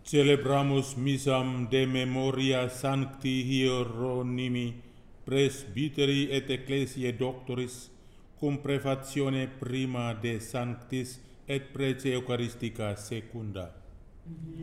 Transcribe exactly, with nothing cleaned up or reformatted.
Celebramus missam de memoria sancti Hieronymi, presbyteri et ecclesiae doctoris, cum prefatione prima de sanctis et prece eucharistica secunda.